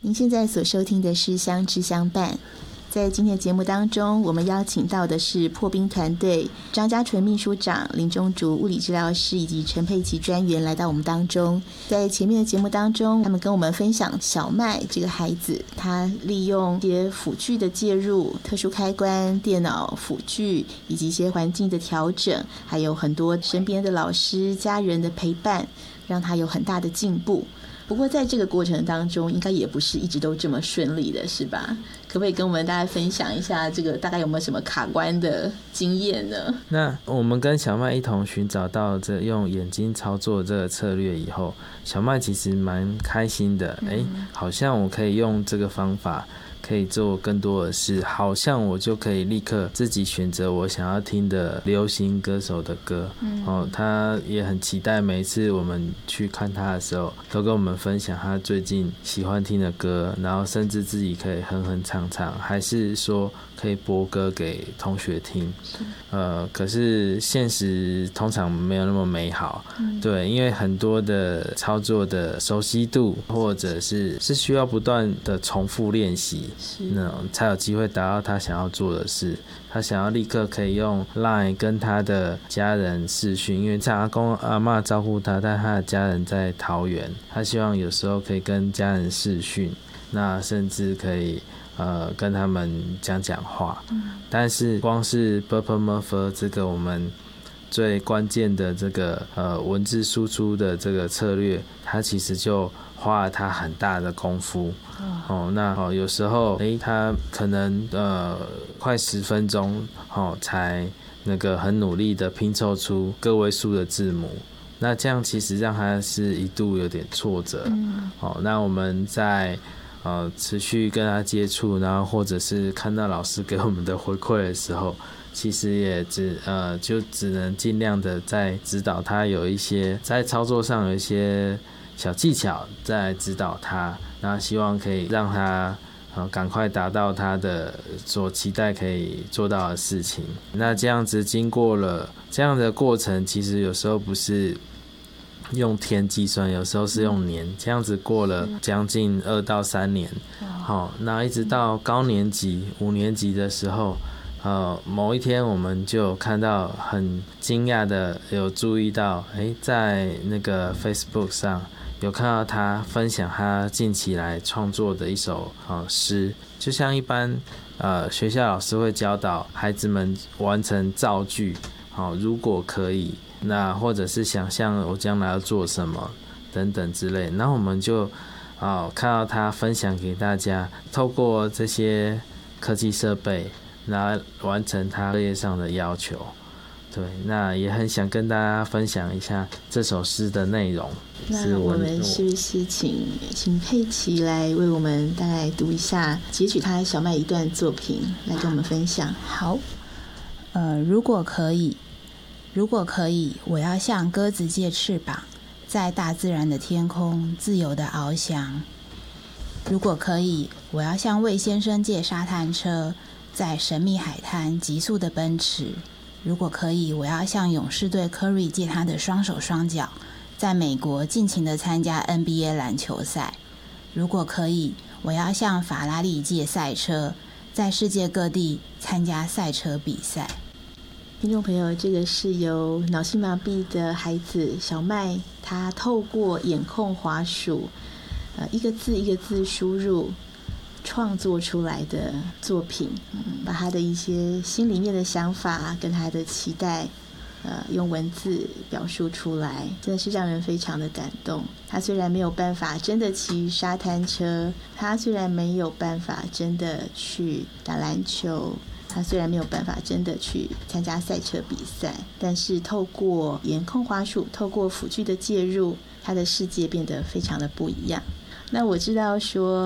您现在所收听的是相知相伴。在今天的节目当中，我们邀请到的是破冰团队张家纯秘书长、林中竹物理治疗师以及陈佩琪专员来到我们当中。在前面的节目当中，他们跟我们分享小麦这个孩子，他利用一些辅具的介入、特殊开关、电脑辅具以及一些环境的调整，还有很多身边的老师、家人的陪伴，让他有很大的进步。不过在这个过程当中应该也不是一直都这么顺利的，是吧？可不可以跟我们大家分享一下这个大概有没有什么卡关的经验呢？ 那我们跟小麦一同寻找到这用眼睛操作这个策略以后，小麦其实蛮开心的，好像我可以用这个方法可以做更多的事，好像我就可以立刻自己选择我想要听的流行歌手的歌。他也很期待每一次我们去看他的时候，都跟我们分享他最近喜欢听的歌，然后甚至自己可以哼哼唱唱，还是说可以播歌给同学听。可是现实通常没有那么美好，对，因为很多的操作的熟悉度，或者是需要不断的重复练习，那种才有机会达到他想要做的事。他想要立刻可以用 LINE 跟他的家人视讯，因为在阿公阿嬷照顾他，但他的家人在桃园，他希望有时候可以跟家人视讯，那甚至可以跟他们讲话。但是光是 //这个我们最关键的这个文字输出的这个策略，它其实就花了他很大的功夫。那有时候他可能快10分钟才那个很努力的拼凑出个位数的字母，那这样其实让他是一度有点挫折。那我们在持续跟他接触，然后或者是看到老师给我们的回馈的时候，其实也就只能尽量的在指导他，有一些在操作上有一些小技巧在指导他，那希望可以让他赶快达到他的所期待可以做到的事情。那这样子经过了这样的过程，其实有时候不是用天计算，有时候是用年，这样子过了将近2到3年。那一直到高年级5年级的时候，某一天我们就看到很惊讶的有注意到，在那个 Facebook 上有看到他分享他近期来创作的一首诗，就像一般学校老师会教导孩子们完成造句，如果可以，那或者是想象我将来要做什么等等之类，然后我们就看到他分享给大家，透过这些科技设备来完成他课业上的要求。对，那也很想跟大家分享一下这首诗的内容。 那我们是不是请佩琪来为我们大概读一下截取他小麦一段作品来跟我们分享？ 好，如果可以，我要像鸽子借翅膀，在大自然的天空自由地翱翔。如果可以，我要向魏先生借沙滩车，在神秘海滩急速地奔驰。如果可以，我要向勇士队科瑞借他的双手双脚，在美国尽情地参加 NBA 篮球赛。如果可以，我要向法拉利借赛车，在世界各地参加赛车比赛。 听众朋友，这个是由脑性麻痹的孩子小麦，他透过眼控滑鼠一个字一个字输入创作出来的作品，把他的一些心里面的想法跟他的期待用文字表述出来，真的是让人非常的感动。他虽然没有办法真的骑沙滩车，他虽然没有办法真的去打篮球，他虽然没有办法真的去参加赛车比赛，但是透过眼控滑鼠，透过辅具的介入，他的世界变得非常的不一样。那我知道说